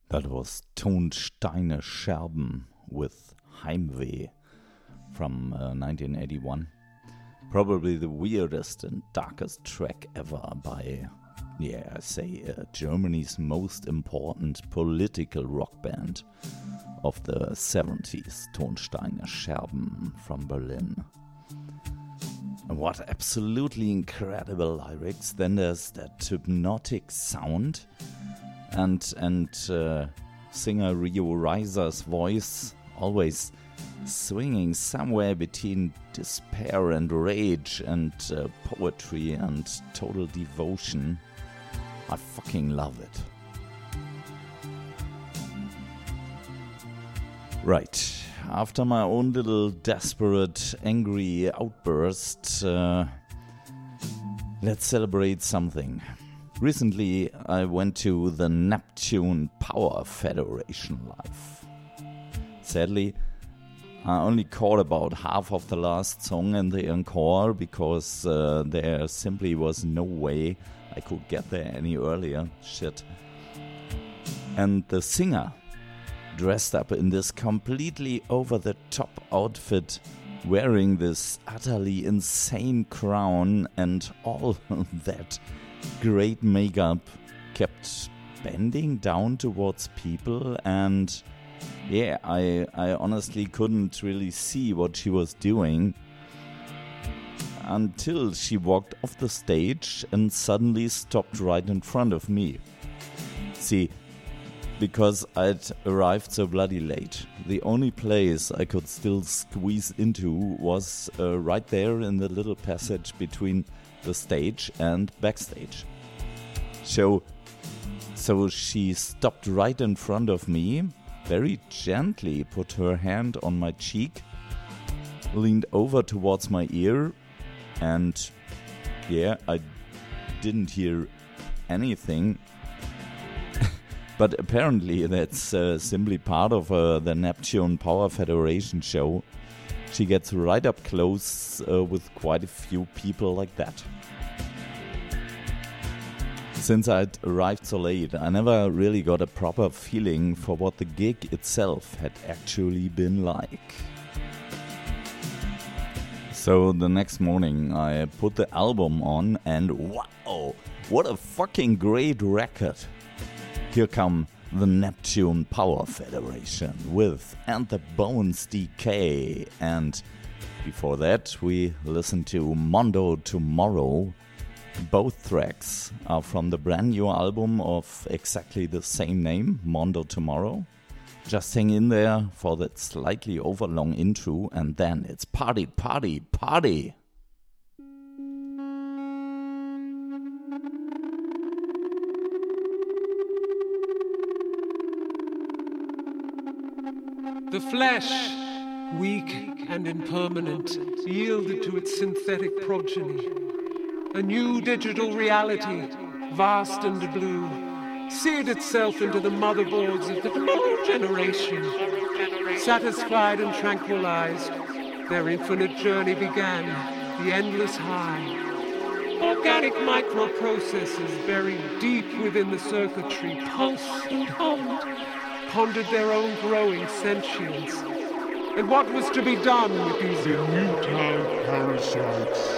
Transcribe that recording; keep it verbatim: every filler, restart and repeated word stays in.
That was Tonsteine Scherben with Heimweh from uh, nineteen eighty-one. Probably the weirdest and darkest track ever by, yeah, I say, uh, Germany's most important political rock band of the seventies, Tonsteine Scherben from Berlin. And what absolutely incredible lyrics. Then there's that hypnotic sound. And and uh, singer Rio Reiser's voice always swinging somewhere between despair and rage and uh, poetry and total devotion. I fucking love it. Right, after my own little desperate, angry outburst, uh, let's celebrate something. Recently, I went to the Neptune Power Federation live. Sadly, I only caught about half of the last song in the encore because uh, there simply was no way I could get there any earlier. Shit. And the singer, dressed up in this completely over-the-top outfit, wearing this utterly insane crown and all that great makeup, kept bending down towards people, and yeah, I I honestly couldn't really see what she was doing until she walked off the stage and suddenly stopped right in front of me. See, because I'd arrived so bloody late, the only place I could still squeeze into was uh, right there in the little passage between the stage and backstage. So, so she stopped right in front of me, very gently put her hand on my cheek, leaned over towards my ear, and yeah, I didn't hear anything. But apparently that's uh, simply part of uh, the Neptune Power Federation show. She gets right up close uh, with quite a few people like that. Since I'd arrived so late, I never really got a proper feeling for what the gig itself had actually been like. So the next morning I put the album on and wow, what a fucking great record. Here come the Neptune Power Federation with And the Bones Decay, and before that we listened to Mondo Tomorrow. Both tracks are from the brand new album of exactly the same name, Mondo Tomorrow. Just hang in there for that slightly overlong intro, and then it's party, party, party! The flesh, weak and impermanent, yielded to its synthetic progeny. A new digital reality, vast and blue, seared itself into the motherboards of the whole generation. Satisfied and tranquilized, their infinite journey began, the endless high. Organic microprocessors buried deep within the circuitry pulsed and hummed, pondered their own growing sentience. And what was to be done with these mutile parasites?